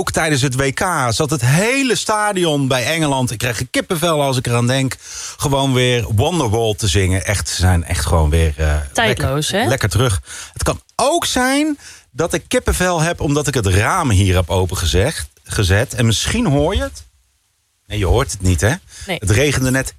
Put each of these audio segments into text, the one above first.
ook tijdens het WK zat het hele stadion bij Engeland. Ik krijg een kippenvel als ik eraan denk. Gewoon weer Wonderwall te zingen. Echt, ze zijn echt gewoon weer tijdloos, lekker terug. Het kan ook zijn dat ik kippenvel heb omdat ik het raam hier heb opengezet. En misschien hoor je het. Nee, je hoort het niet, hè? Nee. Het regende net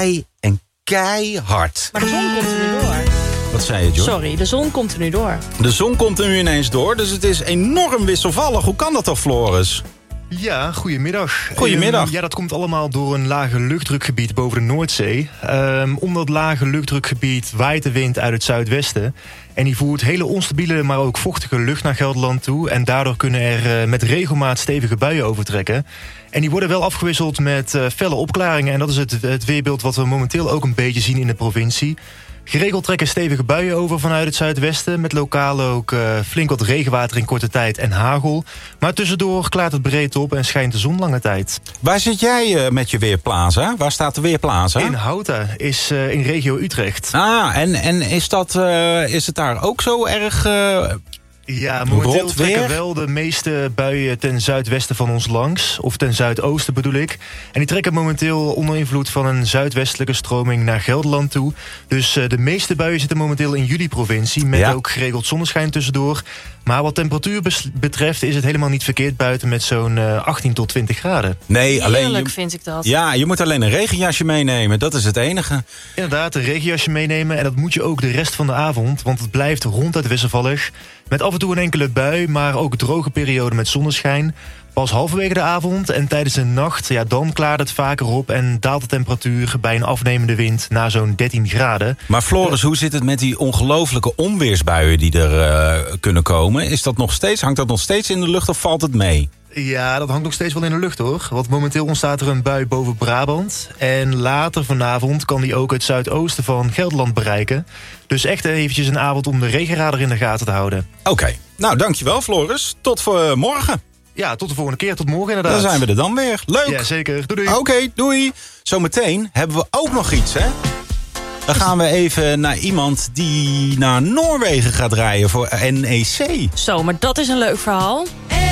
keihard. Maar de zon komt er nu door. Wat zei je, John? Sorry, de zon komt er nu door. De zon komt er nu ineens door, dus het is enorm wisselvallig. Hoe kan dat toch, Floris? Ja, goedemiddag. Goedemiddag. Ja, dat komt allemaal door een lage luchtdrukgebied boven de Noordzee. Om dat lage luchtdrukgebied waait de wind uit het zuidwesten. En die voert hele onstabiele, maar ook vochtige lucht naar Gelderland toe. En daardoor kunnen er met regelmaat stevige buien overtrekken. En die worden wel afgewisseld met felle opklaringen. En dat is het weerbeeld wat we momenteel ook een beetje zien in de provincie. Geregeld trekken stevige buien over vanuit het zuidwesten, met lokaal ook flink wat regenwater in korte tijd en hagel. Maar tussendoor klaart het breed op en schijnt de zon lange tijd. Waar zit jij met je Weerplaza? Waar staat de Weerplaza? In Houten, is in regio Utrecht. Ah, en is het daar ook zo erg... Ja, momenteel rot weer? trekken wel de meeste buien ten zuidwesten van ons langs. Of ten zuidoosten bedoel ik. En die trekken momenteel onder invloed van een zuidwestelijke stroming naar Gelderland toe. Dus de meeste buien zitten momenteel in jullie provincie. Met ook geregeld zonneschijn tussendoor. Maar wat temperatuur betreft is het helemaal niet verkeerd buiten met zo'n 18 tot 20 graden. Nee, Heerlijk vind ik dat. Ja, je moet alleen een regenjasje meenemen. Dat is het enige. Inderdaad, een regenjasje meenemen. En dat moet je ook de rest van de avond. Want het blijft ronduit wisselvallig. Met af en toe een enkele bui, maar ook droge perioden met zonneschijn. Pas halverwege de avond en tijdens de nacht, ja, dan klaart het vaker op en daalt de temperatuur bij een afnemende wind naar zo'n 13 graden. Maar Floris, hoe zit het met die ongelofelijke onweersbuien die er kunnen komen? Hangt dat nog steeds in de lucht of valt het mee? Ja, dat hangt nog steeds wel in de lucht hoor. Want momenteel ontstaat er een bui boven Brabant. En later vanavond kan die ook het zuidoosten van Gelderland bereiken. Dus echt eventjes een avond om de regenradar in de gaten te houden. Oké. Nou, dankjewel Floris. Tot voor morgen. Ja, tot de volgende keer. Tot morgen inderdaad. Dan zijn we er dan weer. Leuk. Ja, zeker. Doei, doei. Oké, doei. Zometeen hebben we ook nog iets, hè? Dan gaan we even naar iemand die naar Noorwegen gaat rijden voor NEC. Zo, maar dat is een leuk verhaal.